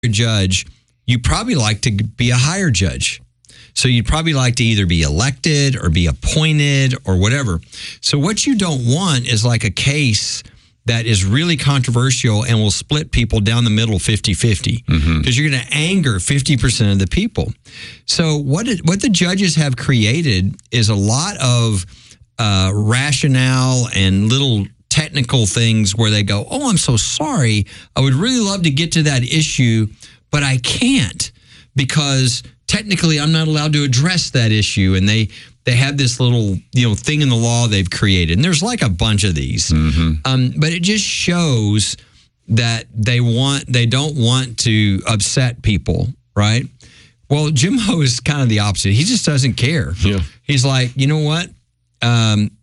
a judge, you probably like to be a higher judge. So you'd probably like to either be elected or be appointed or whatever. So what you don't want is like a case that is really controversial and will split people down the middle 50-50 because you're going to anger 50% of the people. So what the judges have created is a lot of rationale and little technical things where they go, oh, I'm so sorry. I would really love to get to that issue, but I can't because technically I'm not allowed to address that issue. And they have this little, thing in the law they've created. And there's like a bunch of these. But it just shows that they don't want to upset people, right? Well, Jim Ho is kind of the opposite. He just doesn't care. Yeah. He's like, you know what? And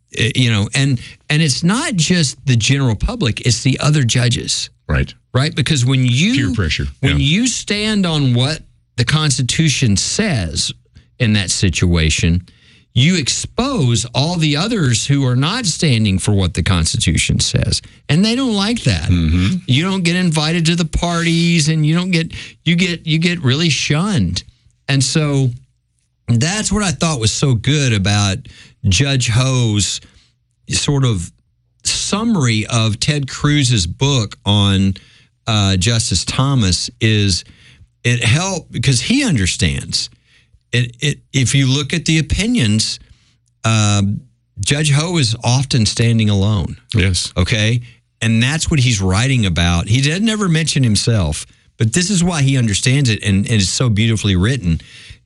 it's not just the general public, it's the other judges. Right. Right? Because when you peer pressure. When you stand on what the Constitution says in that situation, you expose all the others who are not standing for what the Constitution says. And they don't like that. You don't get invited to the parties and you get really shunned. And so that's what I thought was so good about Judge Ho's sort of summary of Ted Cruz's book on Justice Thomas is it helped because he understands. If you look at the opinions, Judge Ho is often standing alone. Yes. Okay? And that's what he's writing about. He did never mention himself, but this is why he understands it, and it's so beautifully written,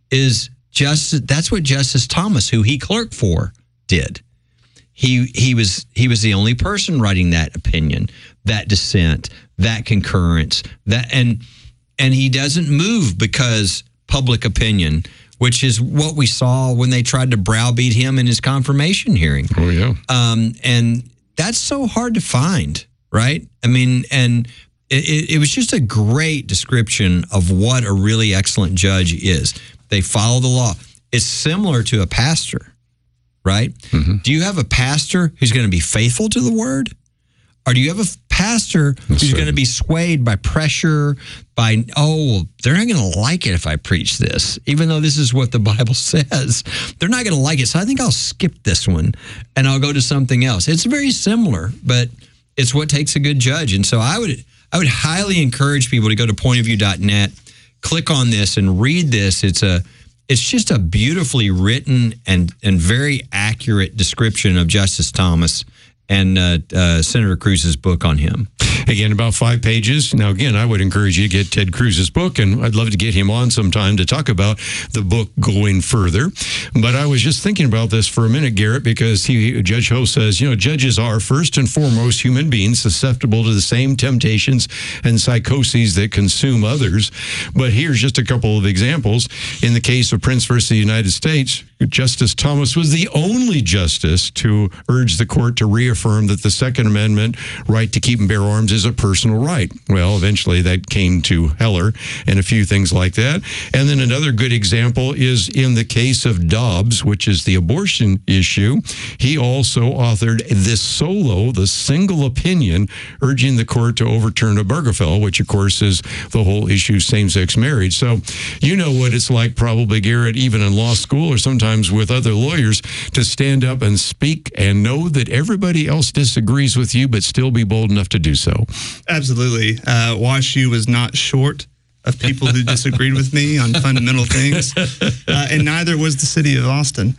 that's what Justice Thomas, who he clerked for, did. He was the only person writing that opinion, that dissent, that concurrence, and he doesn't move because public opinion, which is what we saw when they tried to browbeat him in his confirmation hearing. Oh, yeah. And that's so hard to find, right? I mean, and it was just a great description of what a really excellent judge is. They follow the law. It's similar to a pastor, right? Do you have a pastor who's going to be faithful to the word? Or do you have a pastor who's going to be swayed by pressure, by, they're not going to like it if I preach this, even though this is what the Bible says. They're not going to like it, so I think I'll skip this one and I'll go to something else. It's very similar, but it's what takes a good judge. And so I would highly encourage people to go to pointofview.net, click on this and read this. It's just a beautifully written and very accurate description of Justice Thomas and Senator Cruz's book on him. Again, about 5 pages. Now, again, I would encourage you to get Ted Cruz's book, and I'd love to get him on sometime to talk about the book going further. But I was just thinking about this for a minute, Garrett, because Judge Ho says, judges are first and foremost human beings susceptible to the same temptations and psychoses that consume others. But here's just a couple of examples. In the case of Prince versus the United States, Justice Thomas was the only justice to urge the court to reaffirm that the Second Amendment right to keep and bear arms is a personal right. Well, eventually that came to Heller and a few things like that. And then another good example is in the case of Dobbs, which is the abortion issue. He also authored the single opinion urging the court to overturn Obergefell, which of course is the whole issue same-sex marriage. So you know what it's like probably, Garrett, even in law school or sometimes with other lawyers, to stand up and speak and know that everybody else disagrees with you, but still be bold enough to do so. Absolutely. WashU was not short of people who disagreed with me on fundamental things, and neither was the city of Austin.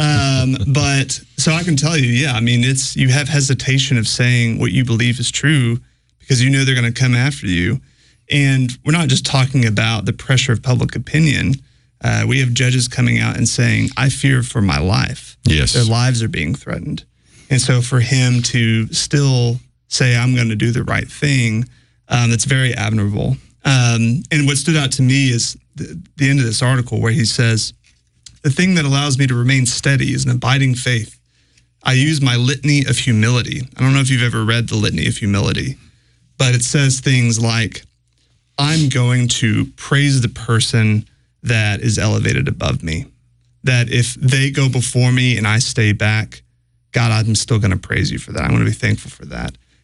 But so I can tell you, you have hesitation of saying what you believe is true because you know they're going to come after you. And we're not just talking about the pressure of public opinion. We have judges coming out and saying, I fear for my life. Yes. Their lives are being threatened. And so for him to still say, I'm going to do the right thing, that's very admirable. And what stood out to me is the end of this article where he says, the thing that allows me to remain steady is an abiding faith. I use my litany of humility. I don't know if you've ever read the litany of humility, but it says things like, I'm going to praise the person that is elevated above me. That if they go before me and I stay back, God, I'm still going to praise you for that. I'm going to be thankful for that.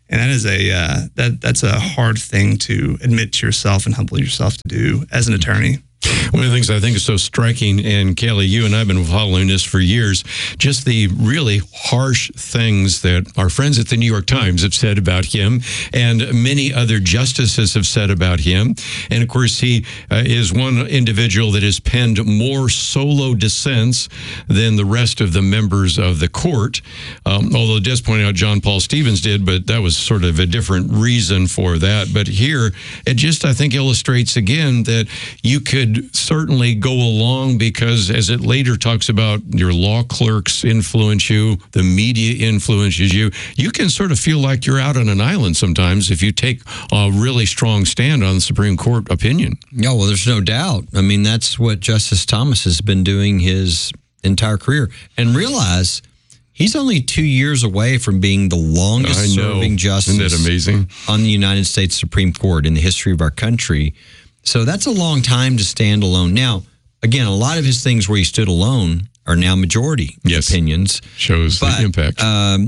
And that is that's a hard thing to admit to yourself and humble yourself to do as an attorney. One of the things I think is so striking, and Kelly, you and I have been following this for years, just the really harsh things that our friends at the New York Times have said about him and many other justices have said about him. And of course, he is one individual that has penned more solo dissents than the rest of the members of the court. Although it does point out John Paul Stevens did, but that was sort of a different reason for that. But here, it just, I think, illustrates again that you could certainly go along because, as it later talks about, your law clerks influence you, the media influences you. You can sort of feel like you're out on an island sometimes if you take a really strong stand on the Supreme Court opinion. Yeah, well, there's no doubt. I mean, that's what Justice Thomas has been doing his entire career. And realize he's only 2 years away from being the longest serving justice Isn't that amazing? On the United States Supreme Court in the history of our country. So that's a long time to stand alone. Now, again, a lot of his things where he stood alone are now majority opinions. Shows the impact.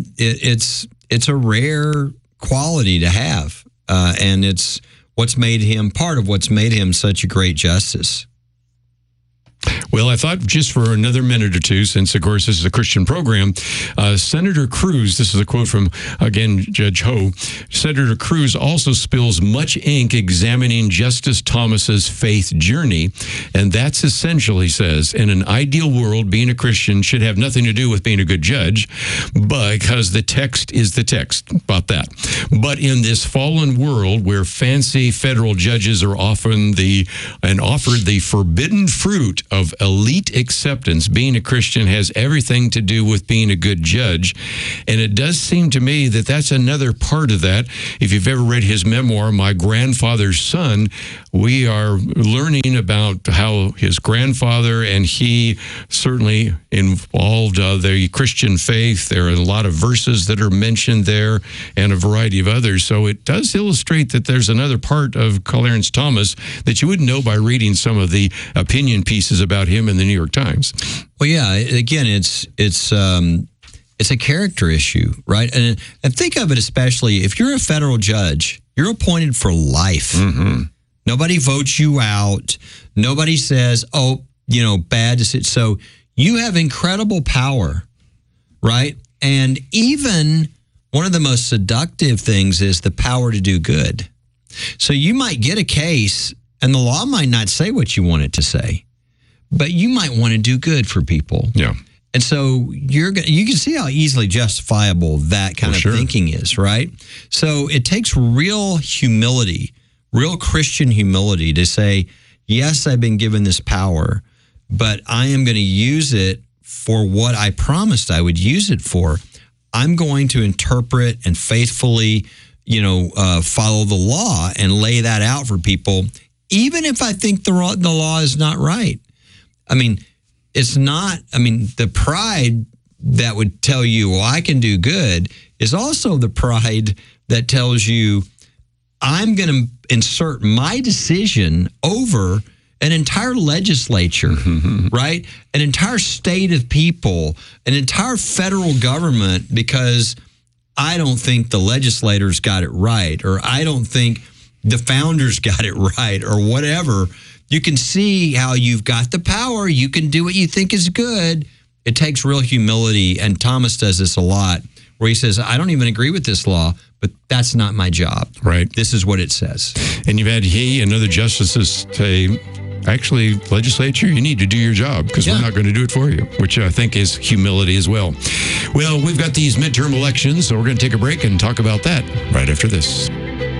It's a rare quality to have, and it's what's made him part of what's made him such a great justice. Well, I thought just for another minute or two, since, of course, this is a Christian program, Senator Cruz, this is a quote from, again, Judge Ho, Senator Cruz also spills much ink examining Justice Thomas's faith journey, and that's essential, he says. In an ideal world, being a Christian should have nothing to do with being a good judge, because the text is the text, about that. But in this fallen world where fancy federal judges are often offered the forbidden fruit of elite acceptance, being a Christian has everything to do with being a good judge. And it does seem to me that that's another part of that. If you've ever read his memoir, My Grandfather's Son, we are learning about how his grandfather and he certainly involved the Christian faith. There are a lot of verses that are mentioned there and a variety of others. So it does illustrate that there's another part of Clarence Thomas that you wouldn't know by reading some of the opinion pieces about him in the New York Times. Well, yeah, again, it's a character issue, right? And think of it especially if you're a federal judge, you're appointed for life. Mm-hmm. Nobody votes you out. Nobody says, bad decision. So you have incredible power, right? And even one of the most seductive things is the power to do good. So you might get a case and the law might not say what you want it to say, but you might want to do good for people. Yeah. And so you can see how easily justifiable that kind of thinking is, right? So it takes real humility, real Christian humility to say, yes, I've been given this power, but I am going to use it for what I promised I would use it for. I'm going to interpret and faithfully, follow the law and lay that out for people, even if I think the law is not right. I mean, the pride that would tell you, well, I can do good, is also the pride that tells you, I'm going to insert my decision over an entire legislature, right? An entire state of people, an entire federal government, because I don't think the legislators got it right, or I don't think the founders got it right, or whatever. You can see how you've got the power. You can do what you think is good. It takes real humility, and Thomas does this a lot, where he says, I don't even agree with this law, but that's not my job. Right. This is what it says. And you've had he and other justices say, actually, legislature, you need to do your job because we're not going to do it for you, which I think is humility as well. Well, we've got these midterm elections, so we're going to take a break and talk about that right after this.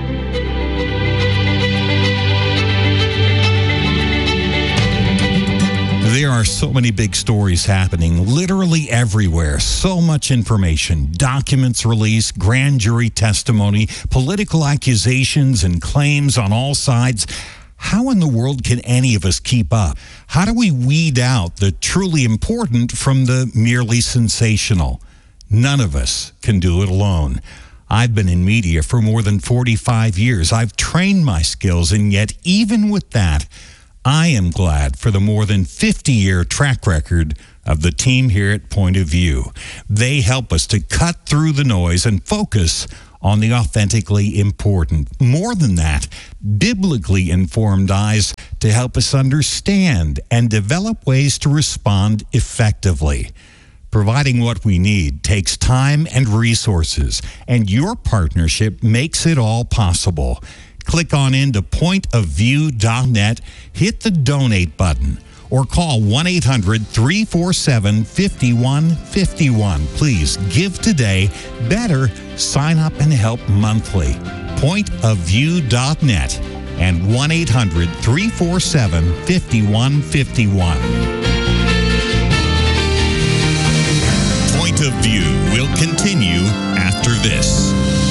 There are so many big stories happening literally everywhere. So much information, documents released, grand jury testimony, political accusations and claims on all sides. How in the world can any of us keep up? How do we weed out the truly important from the merely sensational? None of us can do it alone. I've been in media for more than 45 years. I've trained my skills, and yet even with that, I am glad for the more than 50-year track record of the team here at Point of View. They help us to cut through the noise and focus on the authentically important. More than that, biblically informed eyes to help us understand and develop ways to respond effectively. Providing what we need takes time and resources, and your partnership makes it all possible. Click on into pointofview.net, hit the donate button, or call 1-800-347-5151. Please give today. Better, sign up and help monthly. Pointofview.net and 1-800-347-5151. Point of View will continue after this.